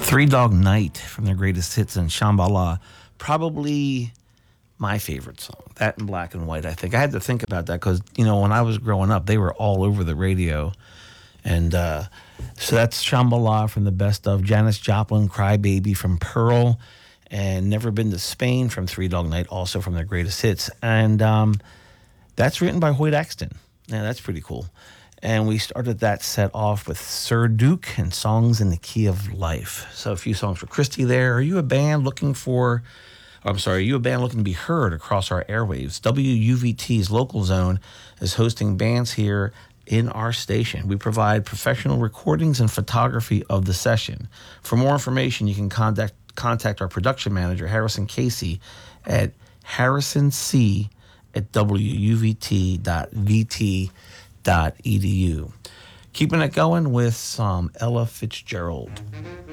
Three Dog Night from their greatest hits and Shambhala, probably my favorite song. That in Black and White, I think. I had to think about that because, when I was growing up, they were all over the radio. And so that's Shambhala from the best of. Janis Joplin, Cry Baby from Pearl. And Never Been to Spain from Three Dog Night, also from their greatest hits. And that's written by Hoyt Axton. Yeah, that's pretty cool. And we started that set off with Sir Duke and Songs in the Key of Life. So a few songs for Christy there. Are you a band looking to be heard across our airwaves? WUVT's local zone is hosting bands here in our station. We provide professional recordings and photography of the session. For more information, you can contact our production manager, Harrison Casey, at harrisonc@wuvt.vt.edu. Keeping it going with some Ella Fitzgerald.